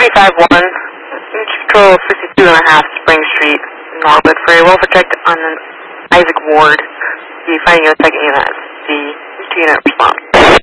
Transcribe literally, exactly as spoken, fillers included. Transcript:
three five one, control fifty-two and a half Spring Street, Norwood, for a welfare check on an Isaac Ward. The finding of the second unit. The two unit response.